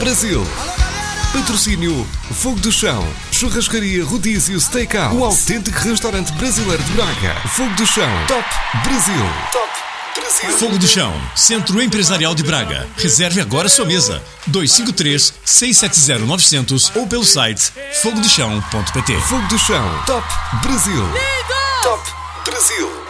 Brasil. Patrocínio Fogo do Chão, Churrascaria Rodízio Steakhouse, o autêntico restaurante brasileiro de Braga. Fogo do Chão, Top Brasil. Top Brasil. Fogo do Chão, Centro Empresarial de Braga. Reserve agora sua mesa. 253-670-900 ou pelo site fogodochão.pt. Fogo do Chão, Top Brasil. Top Brasil.